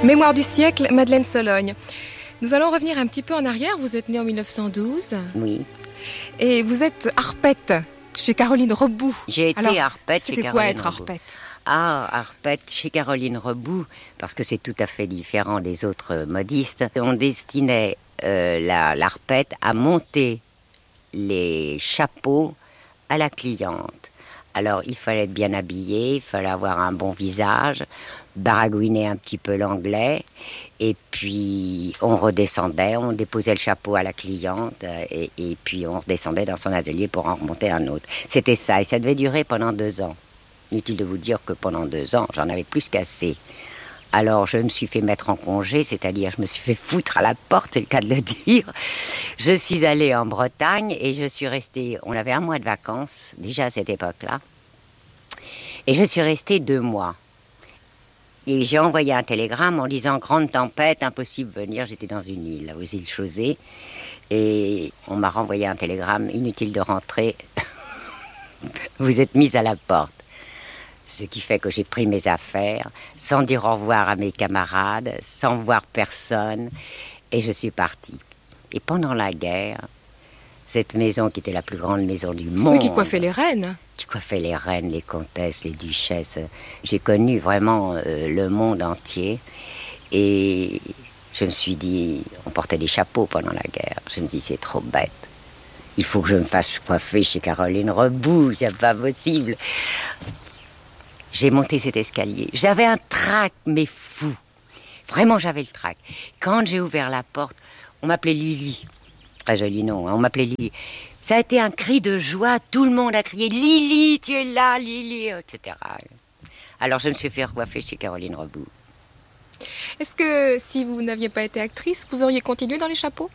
Mémoire du siècle, Madeleine Sologne. Nous allons revenir un petit peu en arrière. Vous êtes née en 1912. Oui. Et vous êtes harpette chez Caroline Rebout. J'ai été harpette chez Caroline Rebout. C'était quoi être harpette? Ah, harpette chez Caroline Rebout, parce que c'est tout à fait différent des autres modistes. On destinait l'harpette à monter les chapeaux à la cliente. Alors, il fallait être bien habillé, il fallait avoir un bon visage, baragouiner un petit peu l'anglais, et puis on redescendait, on déposait le chapeau à la cliente, et puis on redescendait dans son atelier pour en remonter un autre. C'était ça, et ça devait durer pendant 2 ans. Inutile de vous dire que pendant 2 ans, j'en avais plus qu'assez. Alors, je me suis fait mettre en congé, c'est-à-dire je me suis fait foutre à la porte, c'est le cas de le dire. Je suis allée en Bretagne et je suis restée... On avait 1 mois de vacances, déjà à cette époque-là. Et je suis restée 2 mois. Et j'ai envoyé un télégramme en disant « Grande tempête, impossible de venir ». J'étais dans une île, aux îles Chausée. Et on m'a renvoyé un télégramme « Inutile de rentrer, vous êtes mise à la porte ». Ce qui fait que j'ai pris mes affaires, sans dire au revoir à mes camarades, sans voir personne, et je suis partie. Et pendant la guerre, cette maison qui était la plus grande maison du monde... Oui, qui coiffait les reines. Qui coiffait les reines, les comtesses, les duchesses. J'ai connu vraiment le monde entier. Et je me suis dit, on portait des chapeaux pendant la guerre. Je me dis, c'est trop bête. Il faut que je me fasse coiffer chez Caroline Rebout, c'est pas possible. J'ai monté cet escalier. J'avais un trac, mais fou. Vraiment, j'avais le trac. Quand j'ai ouvert la porte, on m'appelait Lily. Très joli nom, hein, on m'appelait Lily. Ça a été un cri de joie. Tout le monde a crié « Lily, tu es là, Lily !» etc. Alors, je me suis fait recoiffer chez Caroline Rebout. Est-ce que si vous n'aviez pas été actrice, vous auriez continué dans les chapeaux?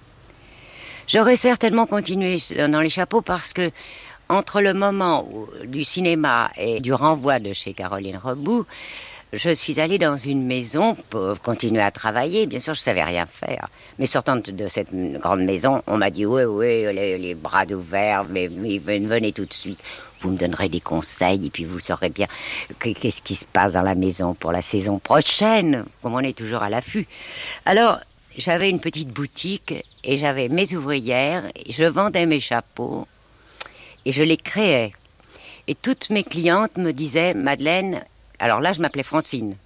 J'aurais certainement continué dans les chapeaux parce que entre le moment du cinéma et du renvoi de chez Caroline Rebout, je suis allée dans une maison pour continuer à travailler. Bien sûr, je ne savais rien faire. Mais sortant de cette grande maison, on m'a dit « Oui, les bras ouverts, mais venez tout de suite. Vous me donnerez des conseils et puis vous saurez bien qu'est-ce qui se passe dans la maison pour la saison prochaine, comme on est toujours à l'affût. » Alors, j'avais une petite boutique et j'avais mes ouvrières. Je vendais mes chapeaux. Et je les créais. Et toutes mes clientes me disaient, Madeleine, alors là je m'appelais Francine.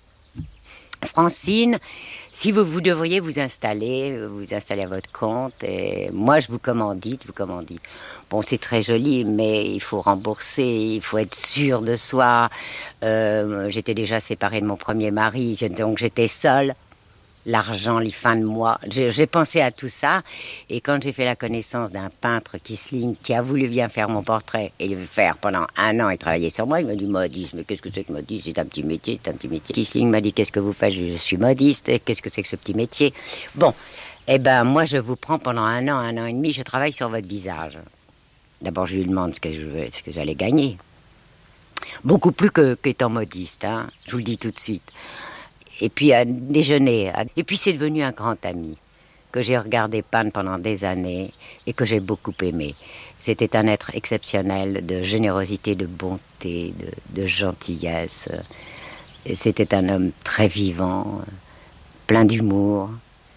Francine, si vous devriez vous installer à votre compte, et moi je vous commandite. Bon, c'est très joli, mais il faut rembourser, il faut être sûr de soi. J'étais déjà séparée de mon premier mari, donc j'étais seule. L'argent, les fins de mois, j'ai pensé à tout ça. Et quand j'ai fait la connaissance d'un peintre Kissling qui a voulu bien faire mon portrait et le faire pendant 1 an et travailler sur moi, il m'a dit modiste. Mais qu'est-ce que c'est que modiste? C'est un petit métier, Kissling m'a dit qu'est-ce que vous faites? Je suis modiste. Et qu'est-ce que c'est que ce petit métier? Bon, moi je vous prends pendant 1 an et demi, je travaille sur votre visage. D'abord je lui demande ce que j'allais gagner. Beaucoup plus qu'étant modiste, hein, je vous le dis tout de suite. Et puis à déjeuner. Et puis c'est devenu un grand ami que j'ai regardé peindre pendant des années et que j'ai beaucoup aimé. C'était un être exceptionnel de générosité, de bonté, de gentillesse. Et c'était un homme très vivant, plein d'humour.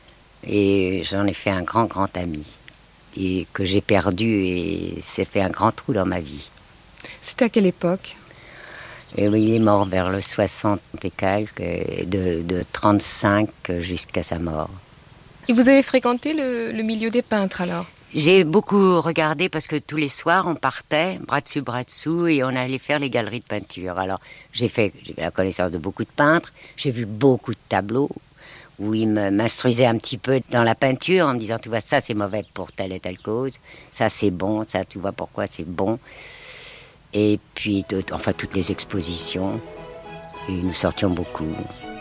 Et j'en ai fait un grand, grand ami. Et que j'ai perdu et c'est fait un grand trou dans ma vie. C'était à quelle époque? Et oui, il est mort vers le 60 et quelques, de 35 jusqu'à sa mort. Et vous avez fréquenté le milieu des peintres alors? J'ai beaucoup regardé parce que tous les soirs on partait, bras dessous, et on allait faire les galeries de peinture. Alors j'ai la connaissance de beaucoup de peintres, j'ai vu beaucoup de tableaux où ils m'instruisaient un petit peu dans la peinture en me disant tu vois ça c'est mauvais pour telle et telle cause, ça c'est bon, ça tu vois pourquoi c'est bon. Et puis, toutes les expositions, et nous sortions beaucoup.